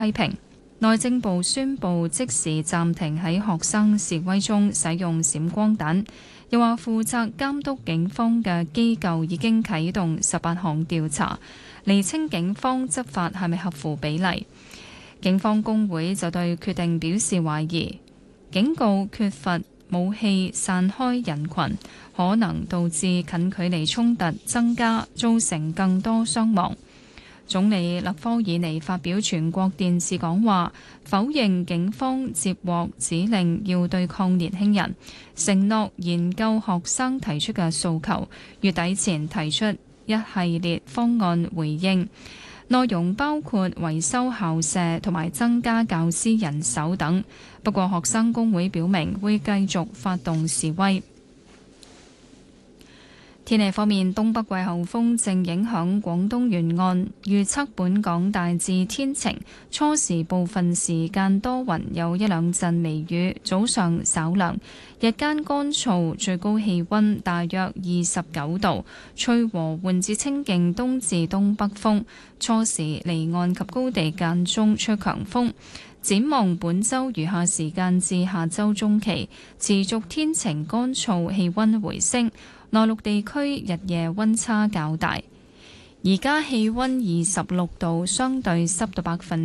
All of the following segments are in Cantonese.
批評。內政部宣布即時暫停喺學生示威中使用閃光彈，又話負責監督警方嘅機構已經啟動18項調查，釐清警方執法係咪合乎比例。警方工會就對決定表示懷疑，警告缺乏武器散開人群，可能導致近距離衝突增加，造成更多傷亡。總理勒科爾尼發表全國電視講話，否認警方接獲指令要對抗年輕人，承諾研究學生提出嘅訴求，月底前提出一系列方案回應，內容包括維修校舍同埋增加教師人手等。不過學生工會表明會繼續發動示威。天氣方面，東北季候風正影響廣東沿岸，預測本港大致天晴，初時部分時間多雲，有一兩陣微雨，早上稍涼，日間乾燥，最高氣溫大約29度，吹和緩至清勁東至東北風，初時離岸及高地間中吹強風。展望本週餘下時間至下週中期，持續天晴乾燥，氣溫回升。內陸地區日夜溫差較大，而家氣溫26度，相對濕度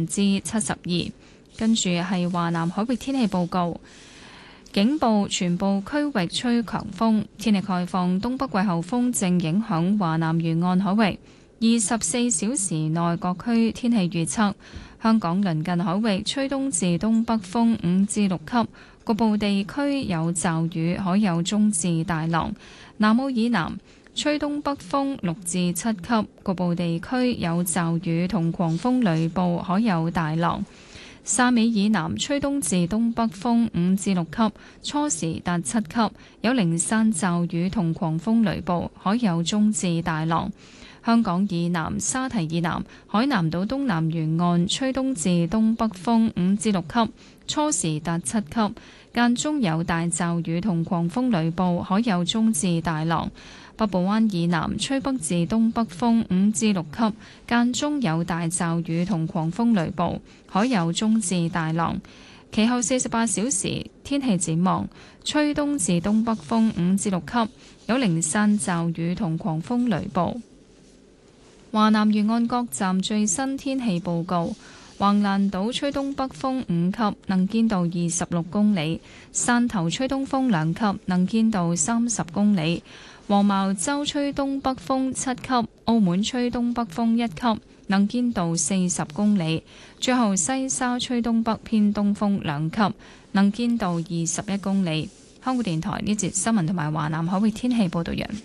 72%。跟住係華南海域天氣報告，警報全部區域吹強風，天氣概況，東北季候風正影響華南沿岸海域。24小時內各區天氣預測，香港鄰近海域吹東至東北風5至6級，局部地區有驟雨，海有中至大浪。南澳以南吹東北風6至7級，局部地區有驟雨同狂風雷暴，海有大浪。汕尾以南吹東至東北風5至6級，初時達7級，有零散驟雨同狂風雷暴，海有中至大浪。香港以南沙堤以南海南島東南沿岸吹東至東北風5至6級，初時達7級，間中有大驟雨同狂風雷暴，海有中至大浪。北部灣以南吹北至東北風5至6級，間中有大驟雨同狂風雷暴，海有中至大浪。其後48小時天氣展望，吹東至東北風5至6級，有零散驟雨同狂風雷暴。華南沿岸各站最新天氣報告：橫瀾島吹東北風5級，能見度26公里；汕頭吹東風2級，能見度30公里；黃茅洲吹東北風7級，澳門吹東北風1級，能見度40公里；最後西沙吹東北偏東風2級，能見度21公里。香港電台呢節新聞同埋華南海域天氣報道完。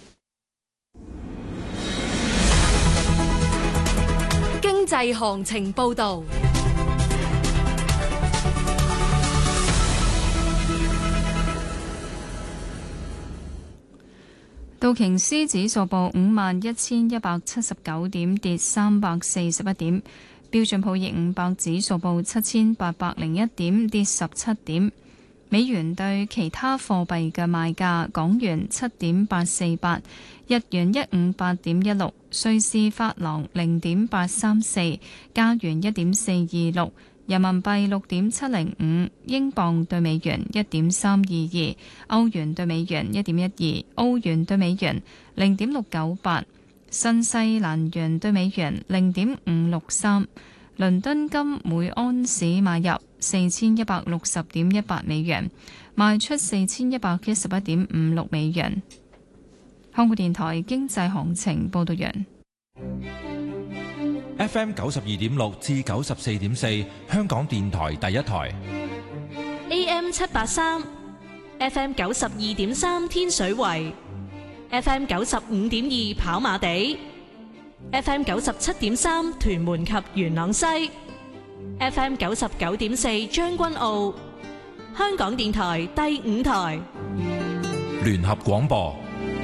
經濟行情報道， 道瓊斯指數報51,179點，跌341點；標準普爾500指數報7,801點，跌17點。美元對其他貨幣嘅賣價：港元7.848，日元158.16，瑞士法郎0.834，加元1.426，人民幣6.705，英鎊對美元1.322，歐元對美元1.12，澳元對美元0.698，新西蘭元對美元0.563。倫敦金每安士買入4160.18美元，賣出4111.56美元。香港電台經濟行情報道完。 FM 92.6至94.4，香港電台第一台。 AM 783 ，FM 92.3天水圍，FM 95.2跑馬地。FM 97.3屯門及元朗西， FM 99.4將軍澳，香港電台第5台聯合廣播。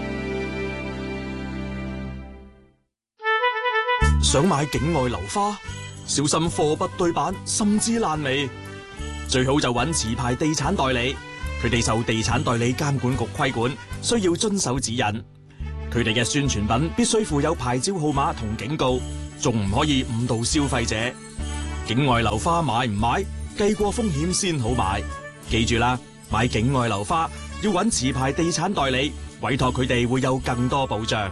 想買境外樓花，小心貨不對版，甚至爛尾。最好就揾持牌地產代理，佢哋受地產代理監管局規管，需要遵守指引。佢哋嘅宣傳品必須附有牌照號碼同警告，仲唔可以誤導消費者。 境外樓花買唔買？計過風險先好買。記住啦，買境外樓花要揾持牌地產代理，委託佢哋會有更多保障。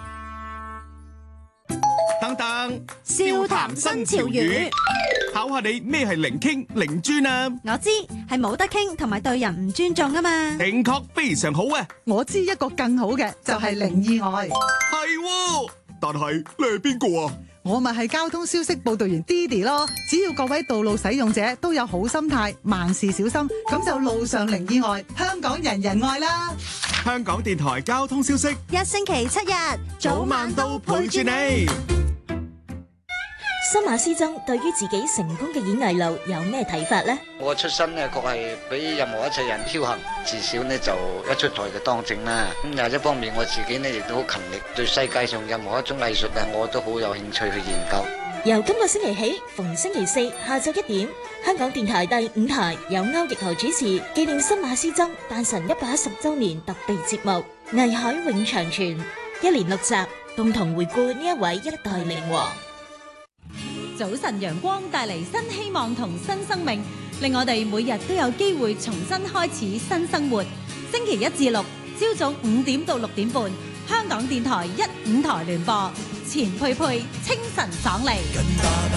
等等， 笑談新潮語， 考下你咩係零傾零專啊？ 我知係冇得傾同埋對人唔尊重啊嘛。 正確，非常好啊！ 我知一個更好嘅就係零意外。 係喎，但係你係邊個啊？ 我咪係交通消息報導員 Didi 咯。只要各位道路使用者都有好心態，萬事小心，咁就路上零意外，香港人人愛啦。 香港電台交通消息， 一星期7日， 早晚都陪住你。 新馬師曾對於自己成功嘅演藝路有咩睇法呢？ 我出身呢，確係比任何一切人僥倖，至少呢就一出台就當正啦。咁另一方面，我自己呢亦都好勤力，對世界上任何一種藝術啊，我都好有興趣去研究。 由今個星期起，逢星期4下晝1點，香港電台第5台有歐奕豪主持紀念新馬師曾誕辰110週年特備節目《藝海永長存》，一連6集，共同回顧呢一位一代名王。 早晨陽光帶嚟新希望同新生命，令我哋每日都有機會重新開始新生活。星期1至6，朝早5點到6點半，香港電台1、5台聯播，錢佩佩清晨爽利。